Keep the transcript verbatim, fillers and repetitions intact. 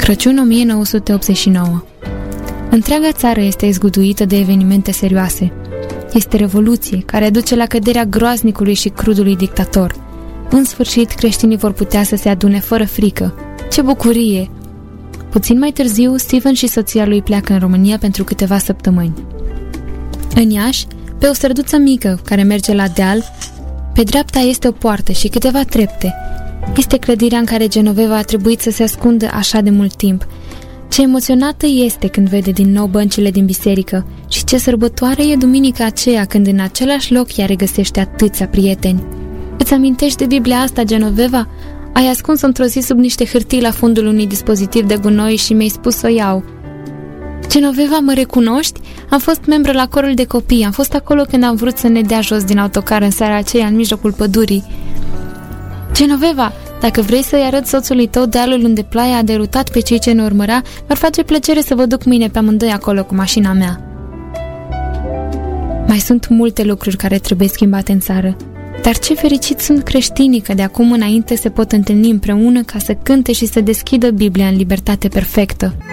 Crăciun o mie nouă sute optzeci și nouă. Întreaga țară este zguduită de evenimente serioase. Este revoluție care duce la căderea groaznicului și crudului dictator. În sfârșit, creștinii vor putea să se adune fără frică. Ce bucurie! Puțin mai târziu, Steven și soția lui pleacă în România pentru câteva săptămâni. În Iași, pe o străduță mică care merge la deal, pe dreapta este o poartă și câteva trepte. Este clădirea în care Genoveva a trebuit să se ascundă așa de mult timp. Ce emoționată este când vede din nou băncile din biserică și ce sărbătoare e duminica aceea când în același loc ea regăsește atâția prieteni. Îți amintești de Biblia asta, Genoveva? Ai ascuns-o într-o zi sub niște hârtii la fundul unui dispozitiv de gunoi și mi-ai spus să o iau. Genoveva, mă recunoști? Am fost membră la corul de copii, am fost acolo când am vrut să ne dea jos din autocar în seara aceea în mijlocul pădurii. Genoveva, dacă vrei să-i arăt soțului tău dealul unde ploaia a derutat pe cei ce ne urmăra, mi-ar face plăcere să vă duc mâine pe amândoi acolo cu mașina mea. Mai sunt multe lucruri care trebuie schimbate în țară, dar ce fericiți sunt creștinii că de acum înainte se pot întâlni împreună ca să cânte și să deschidă Biblia în libertate perfectă.